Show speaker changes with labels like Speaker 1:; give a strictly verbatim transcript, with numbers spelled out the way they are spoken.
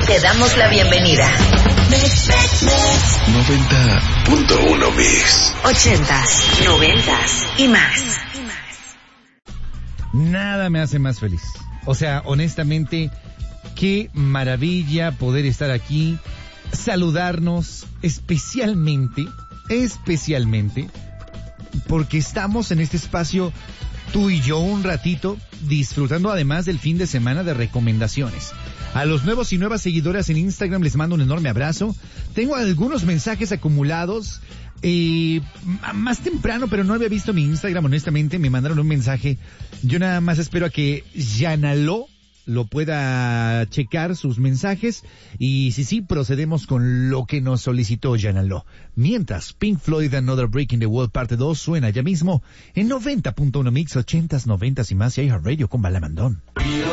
Speaker 1: Te damos la bienvenida.
Speaker 2: noventa punto uno Mix.
Speaker 1: Ochentas, noventas y más.
Speaker 3: Nada me hace más feliz. O sea, honestamente, qué maravilla poder estar aquí, saludarnos, especialmente, especialmente, porque estamos en este espacio, tú y yo, un ratito, disfrutando además del fin de semana de recomendaciones. A los nuevos y nuevas seguidoras en Instagram les mando un enorme abrazo. Tengo algunos mensajes acumulados, eh, más temprano, pero no había visto mi Instagram, honestamente, me mandaron un mensaje. Yo nada más espero a que Yanaló lo pueda checar sus mensajes y si sí, procedemos con lo que nos solicitó Yanaló. Mientras, Pink Floyd Another Break in the Wall parte dos suena ya mismo en noventa punto uno Mix, ochentas, noventas y más y iHeartRadio con Balamandón.